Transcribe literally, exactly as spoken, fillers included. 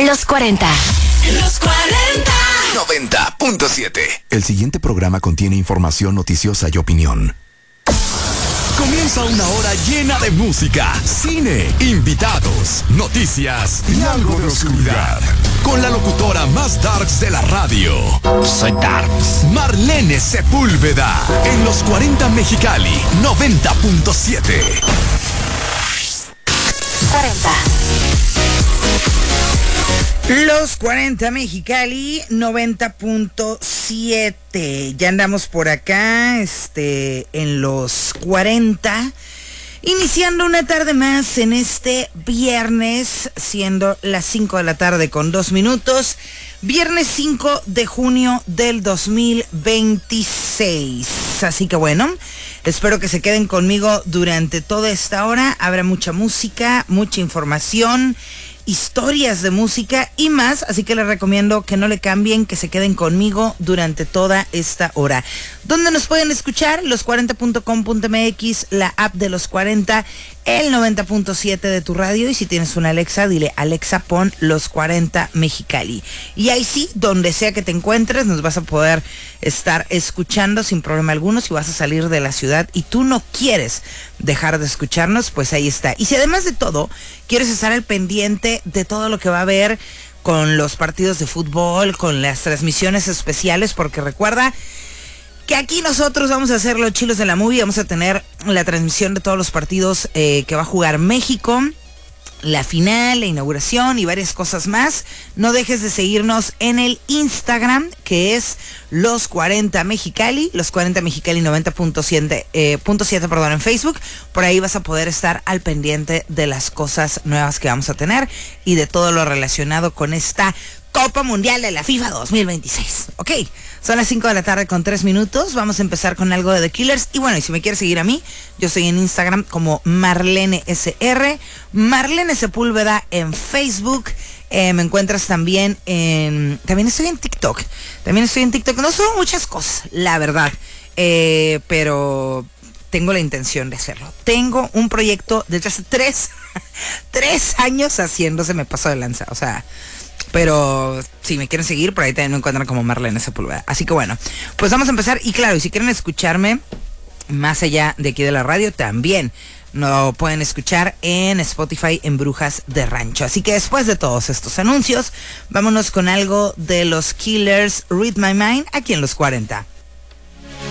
Los cuarenta. Los cuarenta. noventa punto siete. El siguiente programa contiene información noticiosa y opinión. Comienza una hora llena de música, cine, invitados, noticias y algo de oscuridad. Con la locutora más darks de la radio. Soy Darks. Marlene Sepúlveda. En Los cuarenta Mexicali, noventa punto siete. cuarenta. Los cuarenta Mexicali, noventa punto siete. Ya andamos por acá, este, en los cuarenta. Iniciando una tarde más en este viernes, siendo las cinco de la tarde con dos minutos. Viernes cinco de junio del dos mil veintiséis. Así que bueno, espero que se queden conmigo durante toda esta hora. Habrá mucha música, mucha información, historias de música y más, así que les recomiendo que no le cambien, que se queden conmigo durante toda esta hora. ¿Dónde nos pueden escuchar? los cuarenta punto com punto m x, la app de Los cuarenta, el noventa punto siete de tu radio, y si tienes una Alexa, dile: Alexa, pon Los cuarenta Mexicali. Y ahí sí, donde sea que te encuentres, nos vas a poder estar escuchando sin problema alguno. Si vas a salir de la ciudad y tú no quieres dejar de escucharnos, pues ahí está. Y si además de todo quieres estar al pendiente de todo lo que va a haber con los partidos de fútbol, con las transmisiones especiales, porque recuerda que aquí nosotros vamos a hacer los chilos de la movie. Vamos a tener la transmisión de todos los partidos eh, que va a jugar México, la final, la inauguración y varias cosas más. No dejes de seguirnos en el Instagram, que es Los cuarenta Mexicali, Los cuarenta Mexicali noventa punto siete, eh, punto siete, perdón, en Facebook. Por ahí vas a poder estar al pendiente de las cosas nuevas que vamos a tener y de todo lo relacionado con esta Copa Mundial de la FIFA dos mil veintiséis. Ok, son las cinco de la tarde con tres minutos. Vamos a empezar con algo de The Killers. Y bueno, y si me quieres seguir a mí, yo estoy en Instagram como Marlene S R, Marlene Sepúlveda en Facebook. Eh, me encuentras también en... También estoy en TikTok. También estoy en TikTok. No son muchas cosas, la verdad. Eh, pero tengo la intención de hacerlo. Tengo un proyecto desde hace tres, tres años haciéndose, me paso de lanza. O sea... Pero si me quieren seguir, por ahí también me encuentran como Marlene Sepúlveda. Así que bueno, pues vamos a empezar. Y claro, y si quieren escucharme más allá de aquí de la radio, también lo pueden escuchar en Spotify, en Brujas de Rancho. Así que después de todos estos anuncios, vámonos con algo de los Killers, Read My Mind, aquí en Los cuarenta.